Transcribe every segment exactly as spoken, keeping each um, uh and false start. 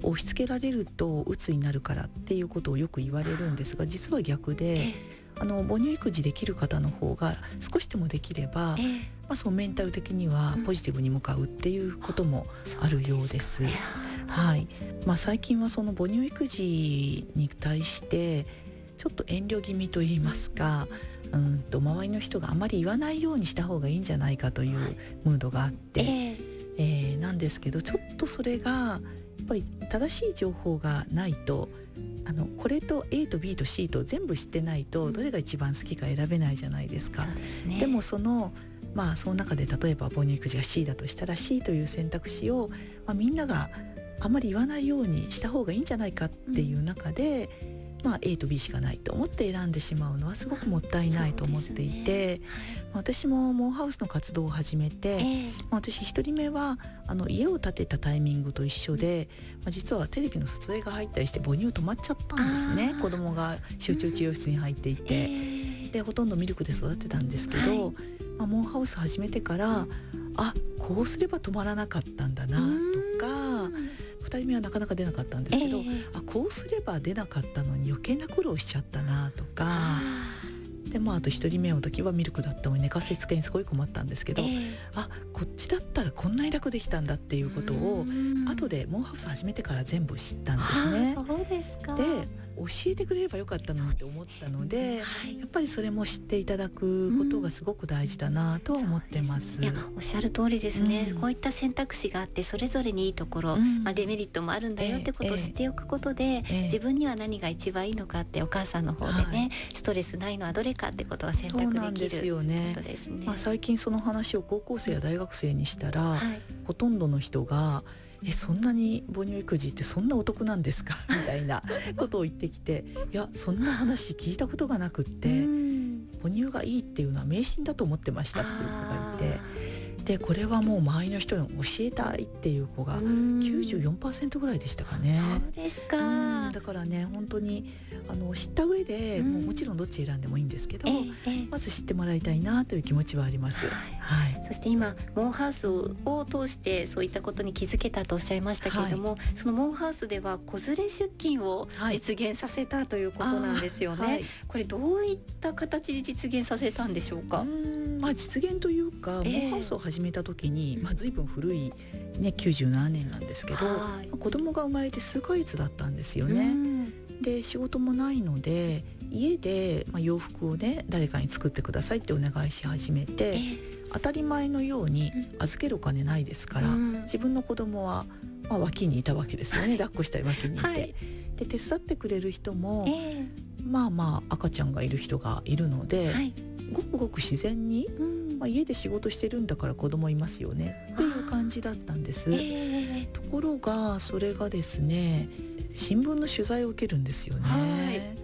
押し付けられると鬱になるからっていうことをよく言われるんですが、実は逆で、あの母乳育児できる方の方が少しでもできれば、まあ、そのメンタル的にはポジティブに向かうっていうこともあるようです。はいまあ、最近はその母乳育児に対してちょっと遠慮気味といいますか、うんと周りの人があまり言わないようにした方がいいんじゃないかというムードがあって、えーえー、なんですけど、ちょっとそれがやっぱり正しい情報がないと、あのこれと エー と ビー と シー と全部知ってないとどれが一番好きか選べないじゃないですか。 そうですね。 でもそのまあその中で例えば母乳育児が シー だとしたら シー という選択肢を、まあ、みんながあまり言わないようにした方がいいんじゃないかっていう中で、うんまあ、エー と ビー しかないと思って選んでしまうのはすごくもったいないと思っていて、ねまあ、私もモンハウスの活動を始めて、えーまあ、私一人目はあの家を建てたタイミングと一緒で、まあ、実はテレビの撮影が入ったりして母乳止まっちゃったんですね。子供が集中治療室に入っていて、うんえー、でほとんどミルクで育ってたんですけど、はいまあ、モンハウス始めてからあこうすれば止まらなかったんだなとか、ふたりめはなかなか出なかったんですけど、えー、あこうすれば出なかったのに余計な苦労しちゃったなとか、で、まあ、あとひとりめの時はミルクだったのに寝かせつけにすごい困ったんですけど、えー、あこっちだったらこんなに楽できたんだっていうことを後でモンハウス始めてから全部知ったんですね。 そうですか。 で教えてくれればよかったのにと思ったので、はい、やっぱりそれも知っていただくことがすごく大事だなとは思ってます。 うん、いやおっしゃる通りですね、うん、こういった選択肢があってそれぞれにいいところ、うんまあ、デメリットもあるんだよってことを知っておくことで、えーえー、自分には何が一番いいのかってお母さんの方でね、はい、ストレスないのはどれかってことが選択できる。そうなんですよね。ことですね。 まあ、最近その話を高校生や大学生にしたら、はい、ほとんどの人がえそんなに母乳育児ってそんなお得なんですかみたいなことを言ってきていやそんな話聞いたことがなくって母乳がいいっていうのは迷信だと思ってましたっていう子がいて、でこれはもう周りの人に教えたいっていう子が きゅうじゅうよんパーセント ぐらいでしたかね。 そうですか。 だからね本当にあの知った上でもうもちろんどっち選んでもいいんですけど、まず知ってもらいたいなという気持ちはあります。はいはい、 そして今モンハウスを通してそういったことに気づけたとおっしゃいましたけれども、はい、そのモンハウスでは子連れ出勤を実現させたということなんですよね。はい、これどういった形で実現させたんでしょうか。 うーん、まあ、実現というか、えー、モンハウスを始めた時に、まあ、随分古い、ね、きゅうじゅうななねんなんですけど、まあ、子供が生まれて数ヶ月だったんですよね。で仕事もないので家で、まあ、洋服をね誰かに作ってくださいってお願いし始めて、えー、当たり前のように預けるお金ないですから、うん、自分の子供は、まあ、脇にいたわけですよね、はい、抱っこしたい脇にいて、はい、で手伝ってくれる人も、えー、まあまあ赤ちゃんがいる人がいるので、はい、ごくごく自然に、うんまあ、家で仕事してるんだから子供いますよねっていう感じだったんです。えー、ところがそれがですね新聞の取材を受けるんですよね。はい、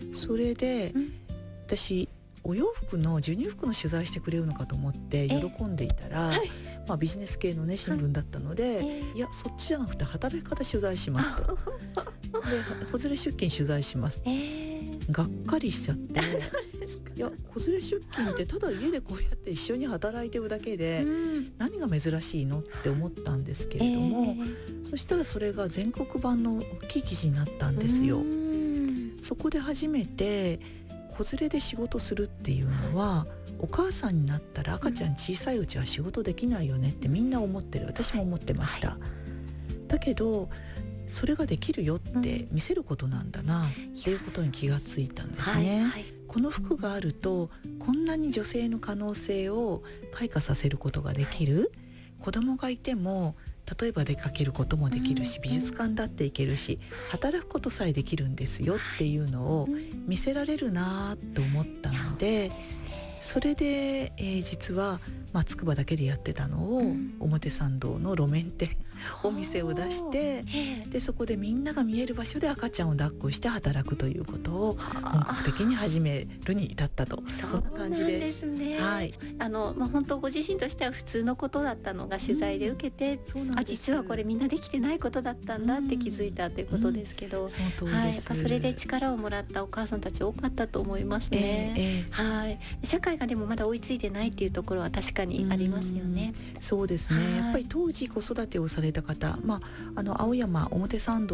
それで、うん、私お洋服の授乳服の取材してくれるのかと思って喜んでいたら、はい、まあ、ビジネス系の、ね、新聞だったので、はい、いやそっちじゃなくて働き方取材しますとで子連れ出勤取材します、えー、がっかりしちゃっていや子連れ出勤ってただ家でこうやって一緒に働いてるだけで、うん、何が珍しいのって思ったんですけれども、えー、そしたらそれが全国版の大きい記事になったんですよ。そこで初めて子連れで仕事するっていうのはお母さんになったら赤ちゃん小さいうちは仕事できないよねってみんな思ってる。私も思ってました、はい、だけどそれができるよって見せることなんだなっていうことに気がついたんですね、はいはい、この服があるとこんなに女性の可能性を開花させることができる。子供がいても例えば出かけることもできるし、美術館だって行けるし働くことさえできるんですよっていうのを見せられるなと思ったので、それで、えー、実はまあ、筑波だけでやってたのを、うん、表参道の路面店お店を出してでそこでみんなが見える場所で赤ちゃんを抱っこして働くということを本格的に始めるに至ったと、そんな感じです。 そうなんですね、 はい、 あのまあ、本当ご自身としては普通のことだったのが取材で受けて、うん、あ実はこれみんなできてないことだったんだって気づいたということですけど、うんうん、 その通りです、 はい、やっぱそれで力をもらったお母さんたち多かったと思いますね、えーえー、はい、社会がでもまだ追いついてないっていうところは確かにありますよね。 そうですね、やっぱり当時子育てをされた方、まあ、あの青山表参道